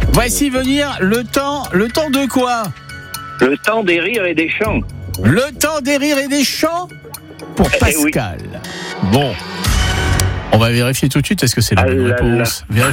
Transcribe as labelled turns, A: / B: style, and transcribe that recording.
A: Voici venir le temps de quoi?
B: Le temps des rires et des chants.
A: Le temps des rires et des chants pour Pascal.
B: Oui.
A: Bon, on va vérifier tout de suite, est-ce que c'est la bonne réponse?